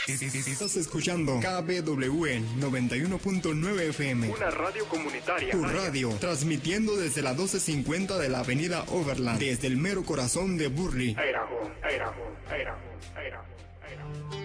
Estás escuchando KBWE 91.9 FM. Una radio comunitaria. Tu radio, transmitiendo desde la 1250 de la avenida Overland, desde el mero corazón de Burley.